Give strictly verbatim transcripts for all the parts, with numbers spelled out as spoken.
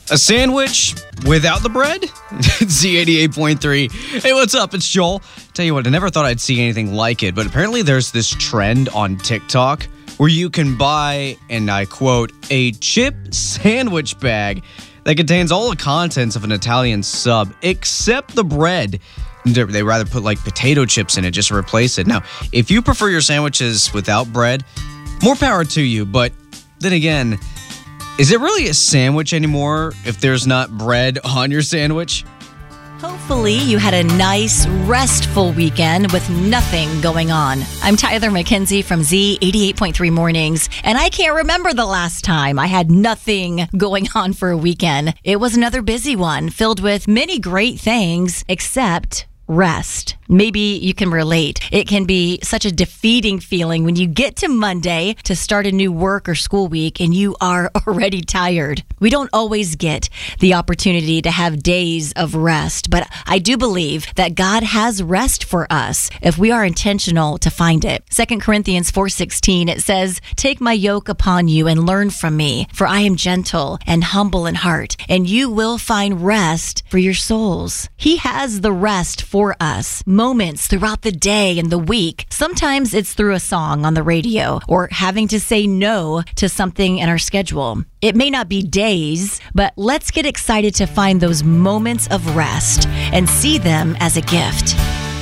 A sandwich without the bread? Z eighty-eight point three. Hey, what's up? It's Joel. Tell you what, I never thought I'd see anything like it, but apparently there's this trend on TikTok where you can buy, and I quote, a chip sandwich bag that contains all the contents of an Italian sub except the bread. They rather put like potato chips in it just to replace it. Now, if you prefer your sandwiches without bread, more power to you, but then again, is it really a sandwich anymore if there's not bread on your sandwich? Hopefully you had a nice, restful weekend with nothing going on. I'm Tyler McKenzie from Z eighty-eight point three Mornings, and I can't remember the last time I had nothing going on for a weekend. It was another busy one, filled with many great things, except rest. Maybe you can relate. It can be such a defeating feeling when you get to Monday to start a new work or school week and you are already tired. We don't always get the opportunity to have days of rest, but I do believe that God has rest for us if we are intentional to find it. Second Corinthians four sixteen, it says, "Take my yoke upon you and learn from me, for I am gentle and humble in heart, and you will find rest for your souls." He has the rest for us. Moments throughout the day and the week. Sometimes it's through a song on the radio or having to say no to something in our schedule. It may not be days, but let's get excited to find those moments of rest and see them as a gift.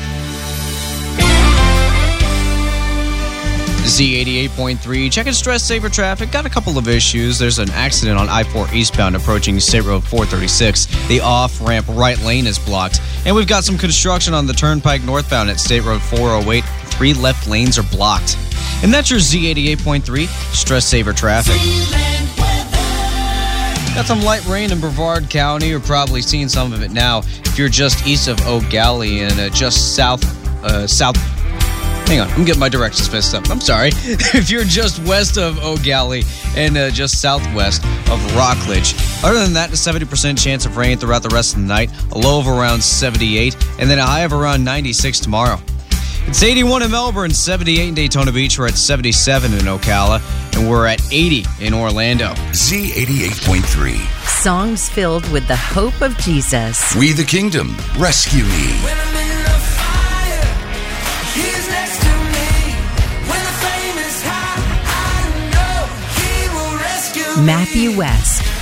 Z eighty-eight point three, checking stress saver traffic. Got a couple of issues. There's an accident on I four eastbound approaching State Road four thirty-six. The off-ramp right lane is blocked. And we've got some construction on the Turnpike northbound at State Road four oh eight. Three left lanes are blocked. And that's your Z eighty-eight point three stress saver traffic. Got some light rain in Brevard County. You're probably seeing some of it now. If you're just east of Eau Gallie and uh, just south, uh, south. Hang on, I'm getting my directions messed up. I'm sorry. If you're just west of Eau Gallie and uh, just southwest of Rockledge. Other than that, a seventy percent chance of rain throughout the rest of the night. A low of around seventy-eight, and then a high of around ninety-six tomorrow. It's eighty-one in Melbourne, seventy-eight in Daytona Beach. We're at seventy-seven in Ocala, and we're at eighty in Orlando. Z eighty-eight point three. Songs filled with the hope of Jesus. We the Kingdom, rescue me. When I'm in the fire, he's next to me. When the flame is high, I know he will rescue me. Matthew West.